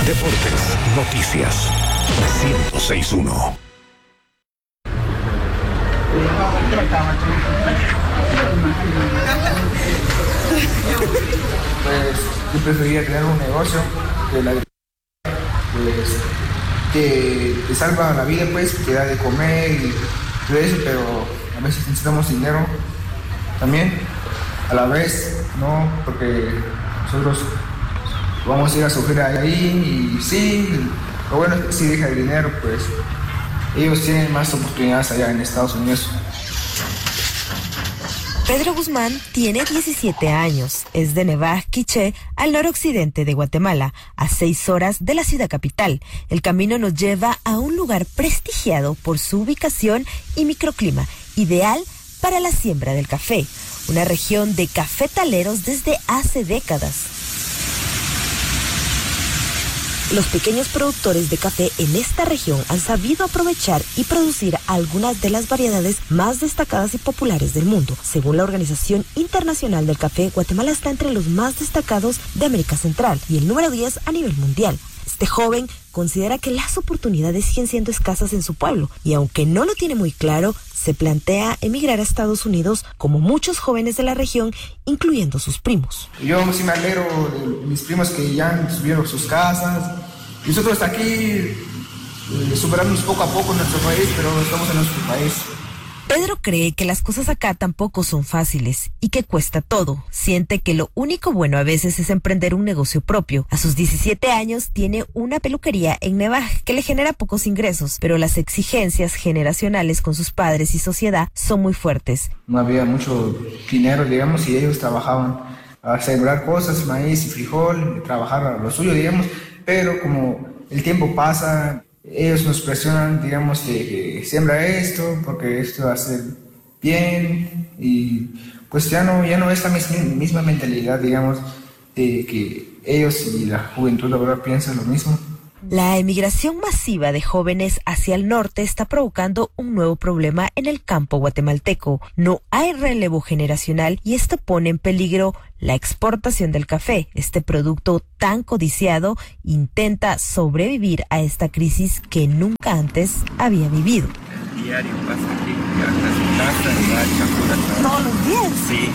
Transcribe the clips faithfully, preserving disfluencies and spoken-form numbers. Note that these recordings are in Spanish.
Deportes, noticias, ciento seis punto uno. Pues yo preferiría tener un negocio que la pues, que te salva la vida, pues, que da de comer y todo eso, pero a veces necesitamos dinero también, a la vez, ¿no? Porque nosotros vamos a ir a sufrir ahí y sí, lo bueno es que si deja el dinero, pues ellos tienen más oportunidades allá en Estados Unidos. Pedro Guzmán tiene diecisiete años, es de Nevaj, Quiché, al noroccidente de Guatemala, a seis horas de la ciudad capital. El camino nos lleva a un lugar prestigiado por su ubicación y microclima, ideal para la siembra del café, una región de cafetaleros desde hace décadas. Los pequeños productores de café en esta región han sabido aprovechar y producir algunas de las variedades más destacadas y populares del mundo. Según la Organización Internacional del Café, Guatemala está entre los más destacados de América Central y el número diez a nivel mundial. Este joven considera que las oportunidades siguen siendo escasas en su pueblo y aunque no lo tiene muy claro, se plantea emigrar a Estados Unidos como muchos jóvenes de la región, incluyendo sus primos. Yo sí me alegro de mis primos que ya subieron sus casas. Nosotros hasta aquí eh, superamos poco a poco en nuestro país, pero estamos en nuestro país. Pedro cree que las cosas acá tampoco son fáciles y que cuesta todo. Siente que lo único bueno a veces es emprender un negocio propio. A sus diecisiete años tiene una peluquería en Nevaj que le genera pocos ingresos, pero las exigencias generacionales con sus padres y sociedad son muy fuertes. No había mucho dinero, digamos, y ellos trabajaban a sembrar cosas, maíz y frijol, trabajar a lo suyo, digamos, pero como el tiempo pasa, ellos nos presionan, digamos, de que siembra esto, porque esto va a ser bien, y pues ya no, ya no es la misma, misma mentalidad, digamos, de que ellos y la juventud ahora piensan lo mismo. La emigración masiva de jóvenes hacia el norte está provocando un nuevo problema en el campo guatemalteco. No hay relevo generacional y esto pone en peligro la exportación del café. Este producto tan codiciado intenta sobrevivir a esta crisis que nunca antes había vivido. El diario pasa aquí, a su casa y va a Chapula. ¿Todos los días? Sí.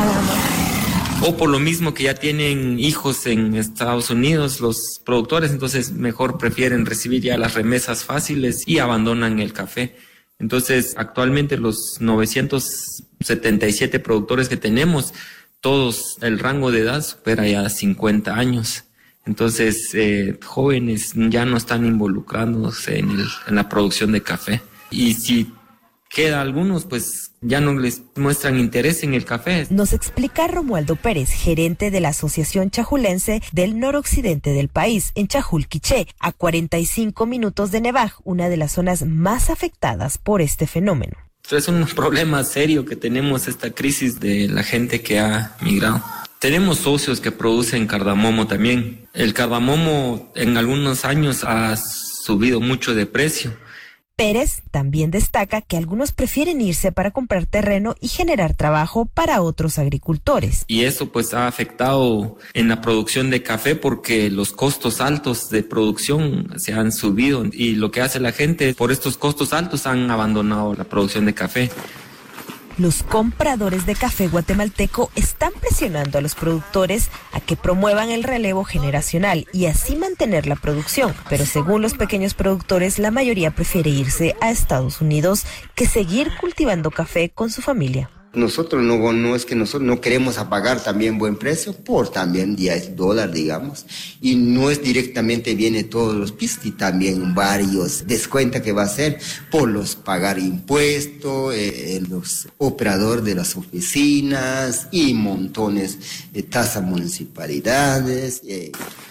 O por lo mismo que ya tienen hijos en Estados Unidos los productores, entonces mejor prefieren recibir ya las remesas fáciles y abandonan el café. Entonces actualmente los novecientos setenta y siete productores que tenemos, todos el rango de edad supera ya cincuenta años. Entonces eh, jóvenes ya no están involucrándose en, el, en la producción de café. Y si queda algunos, pues ya no les muestran interés en el café. Nos explica Romualdo Pérez, gerente de la Asociación Chajulense del noroccidente del país, en Chajul, Quiché, a cuarenta y cinco minutos de Nevaj, una de las zonas más afectadas por este fenómeno. Es un problema serio que tenemos, esta crisis de la gente que ha migrado. Tenemos socios que producen cardamomo también. El cardamomo en algunos años ha subido mucho de precio. Pérez también destaca que algunos prefieren irse para comprar terreno y generar trabajo para otros agricultores. Y eso pues ha afectado en la producción de café porque los costos altos de producción se han subido y lo que hace la gente por estos costos altos han abandonado la producción de café. Los compradores de café guatemalteco están presionando a los productores a que promuevan el relevo generacional y así mantener la producción. Pero según los pequeños productores, la mayoría prefiere irse a Estados Unidos que seguir cultivando café con su familia. Nosotros no, no es que nosotros no queremos pagar también buen precio por también diez dólares, digamos. Y no es directamente viene todos los pistis, también varios descuentos que va a hacer por los pagar impuestos, eh, los operadores de las oficinas y montones de tasas municipalidades. Eh.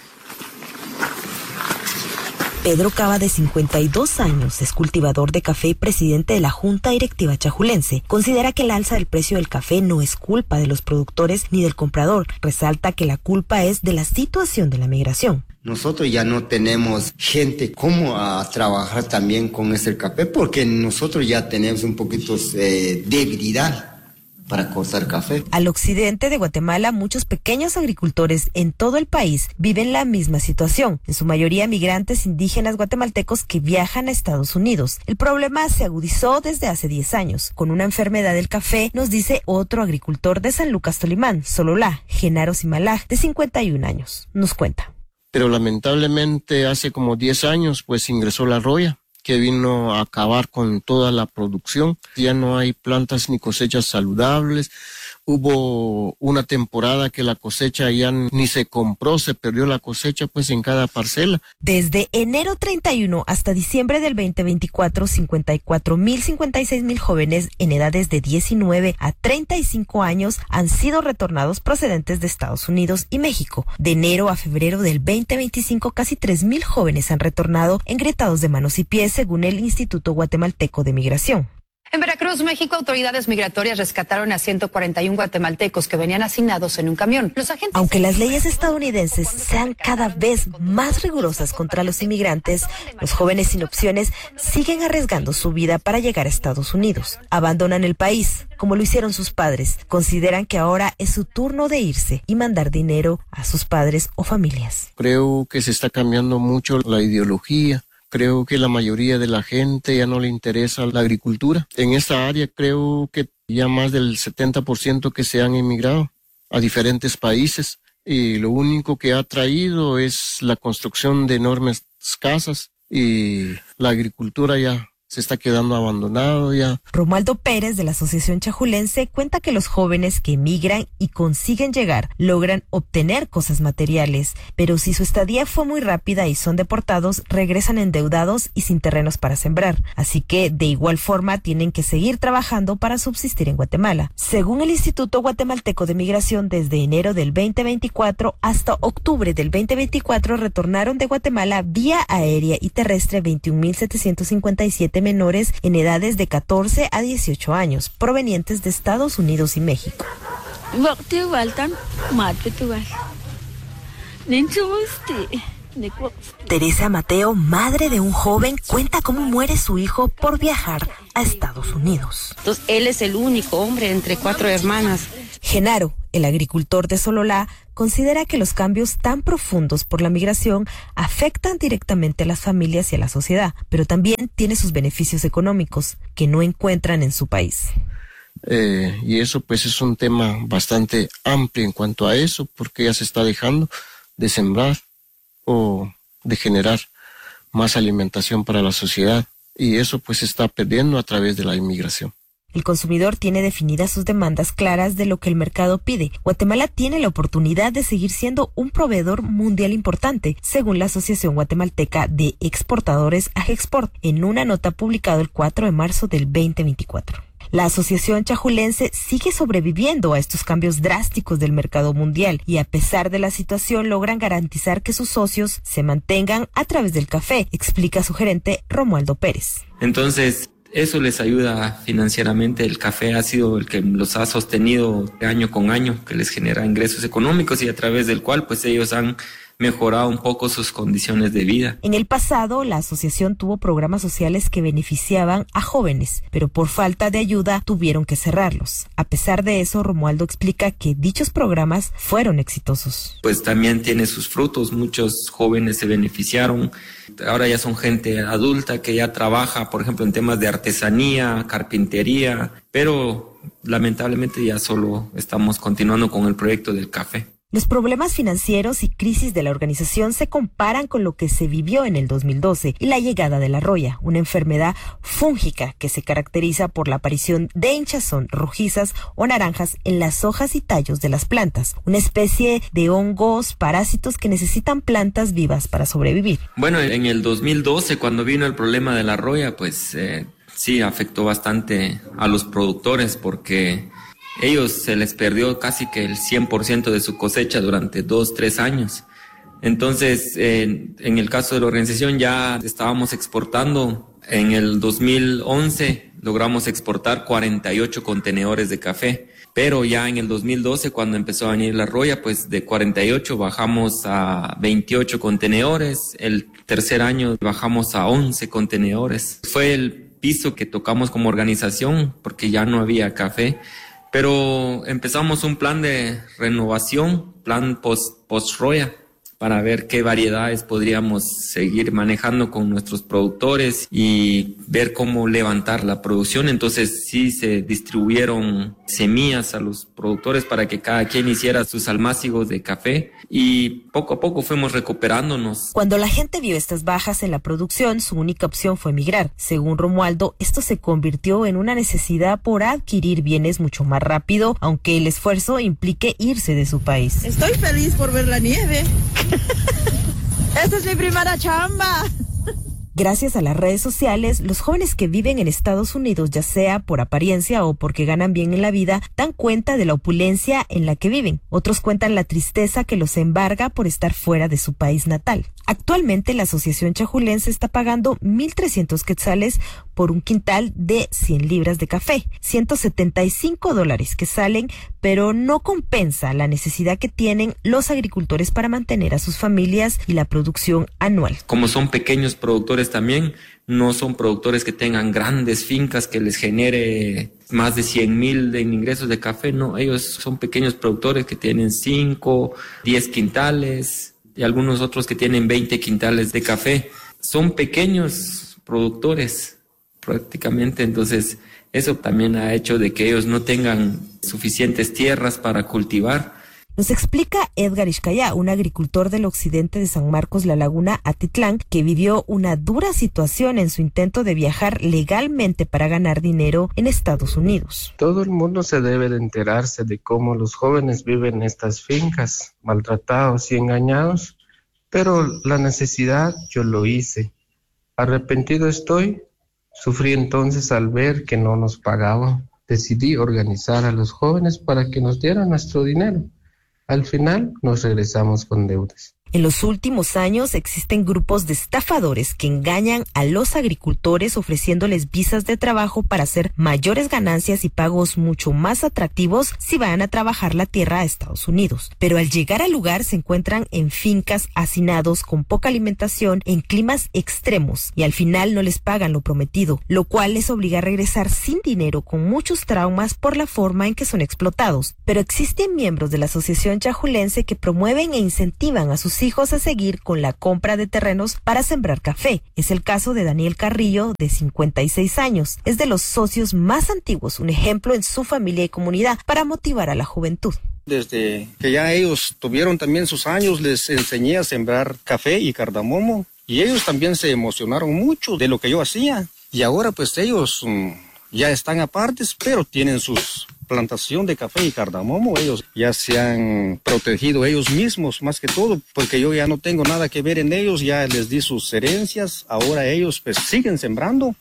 Pedro Cava, de cincuenta y dos años, es cultivador de café y presidente de la Junta Directiva Chajulense. Considera que el alza del precio del café no es culpa de los productores ni del comprador. Resalta que la culpa es de la situación de la migración. Nosotros ya no tenemos gente como a trabajar también con ese café porque nosotros ya tenemos un poquito de eh, debilidad para cortar café. Al occidente de Guatemala, muchos pequeños agricultores en todo el país viven la misma situación, en su mayoría migrantes indígenas guatemaltecos que viajan a Estados Unidos. El problema se agudizó desde hace diez años, con una enfermedad del café, nos dice otro agricultor de San Lucas Tolimán, Sololá, Genaro Simalaj, de cincuenta y un años. Nos cuenta. Pero lamentablemente hace como diez años pues ingresó la roya, que vino a acabar con toda la producción. Ya no hay plantas ni cosechas saludables. Hubo una temporada que la cosecha ya ni se compró, se perdió la cosecha pues en cada parcela. Desde enero treinta y uno hasta diciembre del veinte veinticuatro, cincuenta y cuatro mil, cincuenta y seis mil jóvenes en edades de diecinueve a treinta y cinco años han sido retornados procedentes de Estados Unidos y México. De enero a febrero del veinte veinticinco, casi tres mil jóvenes han retornado engrietados de manos y pies, según el Instituto Guatemalteco de Migración. En Veracruz, México, autoridades migratorias rescataron a ciento cuarenta y uno guatemaltecos que venían asignados en un camión. Los agentes... Aunque las leyes estadounidenses sean cada vez más rigurosas contra los inmigrantes, los jóvenes sin opciones siguen arriesgando su vida para llegar a Estados Unidos. Abandonan el país, como lo hicieron sus padres. Consideran que ahora es su turno de irse y mandar dinero a sus padres o familias. Creo que se está cambiando mucho la ideología. Creo que la mayoría de la gente ya no le interesa la agricultura. En esta área creo que ya más del setenta por ciento que se han emigrado a diferentes países y lo único que ha traído es la construcción de enormes casas y la agricultura ya se está quedando abandonado ya. Romualdo Pérez, de la Asociación Chajulense, cuenta que los jóvenes que emigran y consiguen llegar logran obtener cosas materiales, pero si su estadía fue muy rápida y son deportados, regresan endeudados y sin terrenos para sembrar. Así que, de igual forma, tienen que seguir trabajando para subsistir en Guatemala. Según el Instituto Guatemalteco de Migración, desde enero del veinte veinticuatro hasta octubre del veinte veinticuatro retornaron de Guatemala vía aérea y terrestre veintiún mil setecientos cincuenta y siete menores en edades de catorce a dieciocho años, provenientes de Estados Unidos y México. Teresa Mateo, madre de un joven, cuenta cómo muere su hijo por viajar a Estados Unidos. Entonces, él es el único hombre entre cuatro hermanas. Genaro, el agricultor de Sololá, considera que los cambios tan profundos por la migración afectan directamente a las familias y a la sociedad, pero también tiene sus beneficios económicos que no encuentran en su país. Eh, y eso pues es un tema bastante amplio en cuanto a eso, porque ya se está dejando de sembrar o de generar más alimentación para la sociedad, y eso pues se está perdiendo a través de la inmigración. El consumidor tiene definidas sus demandas claras de lo que el mercado pide. Guatemala tiene la oportunidad de seguir siendo un proveedor mundial importante, según la Asociación Guatemalteca de Exportadores Agexport, en una nota publicada el cuatro de marzo del veinte veinticuatro. La Asociación Chajulense sigue sobreviviendo a estos cambios drásticos del mercado mundial y a pesar de la situación logran garantizar que sus socios se mantengan a través del café, explica su gerente Romualdo Pérez. Entonces, eso les ayuda financieramente. El café ha sido el que los ha sostenido año con año, que les genera ingresos económicos y a través del cual pues ellos han mejorado un poco sus condiciones de vida. En el pasado, la asociación tuvo programas sociales que beneficiaban a jóvenes, pero por falta de ayuda tuvieron que cerrarlos. A pesar de eso, Romualdo explica que dichos programas fueron exitosos. Pues también tiene sus frutos, muchos jóvenes se beneficiaron. Ahora ya son gente adulta que ya trabaja, por ejemplo, en temas de artesanía, carpintería, pero lamentablemente ya solo estamos continuando con el proyecto del café. Los problemas financieros y crisis de la organización se comparan con lo que se vivió en el dos mil doce y la llegada de la roya, una enfermedad fúngica que se caracteriza por la aparición de hinchazón, rojizas o naranjas en las hojas y tallos de las plantas, una especie de hongos, parásitos que necesitan plantas vivas para sobrevivir. Bueno, en el dos mil doce, cuando vino el problema de la roya, pues eh, sí afectó bastante a los productores porque ellos se les perdió casi que el cien por ciento de su cosecha durante dos, tres años. Entonces, eh, en el caso de la organización ya estábamos exportando. En el dos mil once logramos exportar cuarenta y ocho contenedores de café, pero ya en el dos mil doce, cuando empezó a venir la roya, pues de cuarenta y ocho bajamos a veintiocho contenedores. El tercer año bajamos a once contenedores. Fue el piso que tocamos como organización porque ya no había café. Pero empezamos un plan de renovación, plan post, post-roya, para ver qué variedades podríamos seguir manejando con nuestros productores y ver cómo levantar la producción. Entonces sí se distribuyeron semillas a los productores para que cada quien hiciera sus almácigos de café y poco a poco fuimos recuperándonos. Cuando la gente vio estas bajas en la producción, su única opción fue emigrar. Según Romualdo, esto se convirtió en una necesidad por adquirir bienes mucho más rápido, aunque el esfuerzo implique irse de su país. Estoy feliz por ver la nieve. Esta es mi primera chamba. Gracias a las redes sociales, los jóvenes que viven en Estados Unidos, ya sea por apariencia o porque ganan bien en la vida, dan cuenta de la opulencia en la que viven. Otros cuentan la tristeza que los embarga por estar fuera de su país natal. Actualmente, la Asociación Chajulense está pagando mil trescientos quetzales por un quintal de cien libras de café, ciento setenta y cinco dólares que salen, pero no compensa la necesidad que tienen los agricultores para mantener a sus familias y la producción anual. Como son pequeños productores también, no son productores que tengan grandes fincas que les genere más de cien mil en ingresos de café, no, ellos son pequeños productores que tienen cinco, diez quintales y algunos otros que tienen veinte quintales de café. Son pequeños productores prácticamente, entonces eso también ha hecho de que ellos no tengan suficientes tierras para cultivar. Nos explica Edgar Ishkaya, un agricultor del occidente de San Marcos, La Laguna, Atitlán, que vivió una dura situación en su intento de viajar legalmente para ganar dinero en Estados Unidos. Todo el mundo se debe de enterarse de cómo los jóvenes viven en estas fincas, maltratados y engañados, pero la necesidad yo lo hice. Arrepentido estoy, sufrí entonces al ver que no nos pagaban. Decidí organizar a los jóvenes para que nos dieran nuestro dinero. Al final nos regresamos con deudas. En los últimos años existen grupos de estafadores que engañan a los agricultores ofreciéndoles visas de trabajo para hacer mayores ganancias y pagos mucho más atractivos si van a trabajar la tierra a Estados Unidos. Pero al llegar al lugar se encuentran en fincas hacinados con poca alimentación en climas extremos y al final no les pagan lo prometido, lo cual les obliga a regresar sin dinero con muchos traumas por la forma en que son explotados. Pero existen miembros de la Asociación Chajulense que promueven e incentivan a sus hijos a seguir con la compra de terrenos para sembrar café. Es el caso de Daniel Carrillo, de cincuenta y seis años. Es de los socios más antiguos, un ejemplo en su familia y comunidad para motivar a la juventud. Desde que ya ellos tuvieron también sus años, les enseñé a sembrar café y cardamomo y ellos también se emocionaron mucho de lo que yo hacía. Y ahora pues ellos mmm, ya están apartes, pero tienen sus plantación de café y cardamomo. Ellos ya se han protegido ellos mismos más que todo, porque yo ya no tengo nada que ver en ellos, ya les di sus herencias, ahora ellos pues siguen sembrando.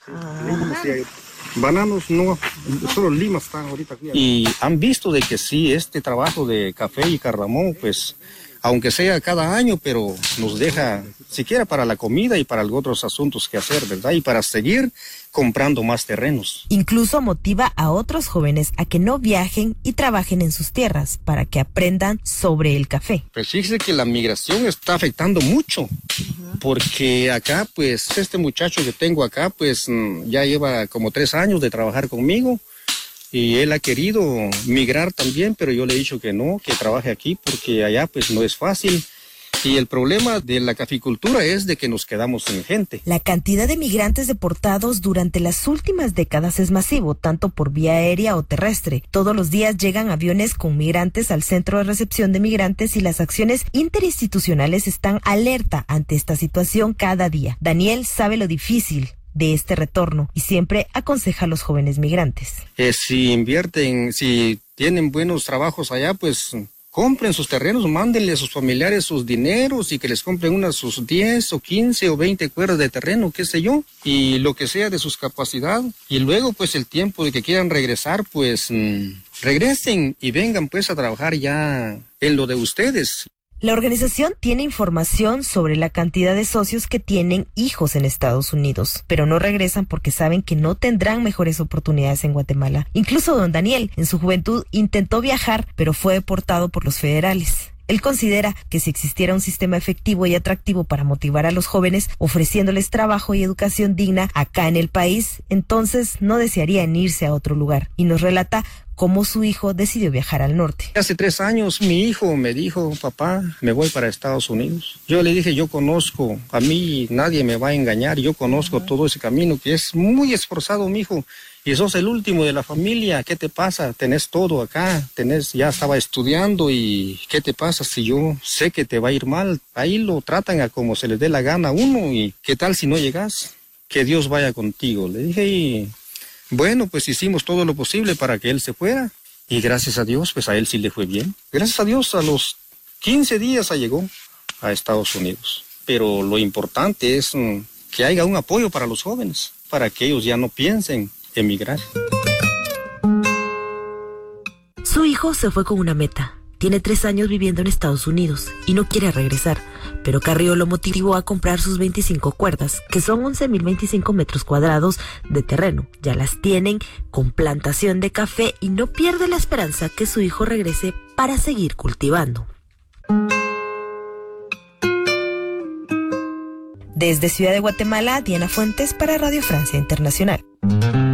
Ah. Bananos no, solo limas están ahorita aquí. Y han visto de que sí, este trabajo de café y cardamomo pues aunque sea cada año, pero nos deja siquiera para la comida y para otros asuntos que hacer, ¿verdad? Y para seguir comprando más terrenos. Incluso motiva a otros jóvenes a que no viajen y trabajen en sus tierras para que aprendan sobre el café. Pues fíjese que la migración está afectando mucho, uh-huh. porque acá, pues, este muchacho que tengo acá, pues, ya lleva como tres años de trabajar conmigo. Y él ha querido migrar también, pero yo le he dicho que no, que trabaje aquí porque allá pues no es fácil. Y el problema de la caficultura es de que nos quedamos sin gente. La cantidad de migrantes deportados durante las últimas décadas es masivo, tanto por vía aérea o terrestre. Todos los días llegan aviones con migrantes al centro de recepción de migrantes y las acciones interinstitucionales están alerta ante esta situación cada día. Daniel sabe lo difícil de este retorno y siempre aconseja a los jóvenes migrantes. Eh, si invierten, si tienen buenos trabajos allá, pues compren sus terrenos, mándenle a sus familiares sus dineros y que les compren unas sus diez o quince o veinte cuerdas de terreno, qué sé yo, y lo que sea de sus capacidades. Y luego pues el tiempo de que quieran regresar, pues mmm, regresen y vengan pues a trabajar ya en lo de ustedes. La organización tiene información sobre la cantidad de socios que tienen hijos en Estados Unidos, pero no regresan porque saben que no tendrán mejores oportunidades en Guatemala. Incluso don Daniel, en su juventud, intentó viajar, pero fue deportado por los federales. Él considera que si existiera un sistema efectivo y atractivo para motivar a los jóvenes, ofreciéndoles trabajo y educación digna acá en el país, entonces no desearían irse a otro lugar. Y nos relata cómo su hijo decidió viajar al norte. Hace tres años mi hijo me dijo, papá, me voy para Estados Unidos. Yo le dije, yo conozco, a mí nadie me va a engañar, yo conozco todo ese camino que es muy esforzado, mi hijo. Y sos el último de la familia, ¿qué te pasa? Tenés todo acá, tenés, ya estaba estudiando y ¿qué te pasa si yo sé que te va a ir mal? Ahí lo tratan a como se les dé la gana a uno y ¿qué tal si no llegas? Que Dios vaya contigo. Le dije y bueno, pues hicimos todo lo posible para que él se fuera y gracias a Dios, pues a él sí le fue bien. Gracias a Dios a los quince días llegó a Estados Unidos. Pero lo importante es um, que haya un apoyo para los jóvenes, para que ellos ya no piensen emigrar. Su hijo se fue con una meta. Tiene tres años viviendo en Estados Unidos y no quiere regresar, pero Carrillo lo motivó a comprar sus veinticinco cuerdas, que son once mil veinticinco metros cuadrados de terreno. Ya las tienen con plantación de café y no pierde la esperanza que su hijo regrese para seguir cultivando. Desde Ciudad de Guatemala, Diana Fuentes para Radio Francia Internacional.